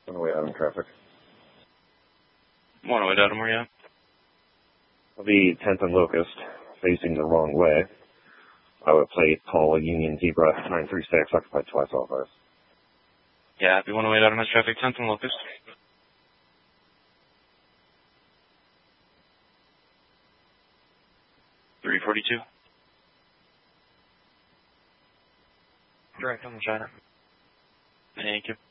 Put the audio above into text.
On the way out in traffic. I'm on the way down, where you at? I'll be 10th and Locust, facing the wrong way. I would plate call Union Zebra 936, occupied twice off us. Yeah, if you want to wait out in this traffic, 10th and Locust. $342. Direct on the China. Thank you.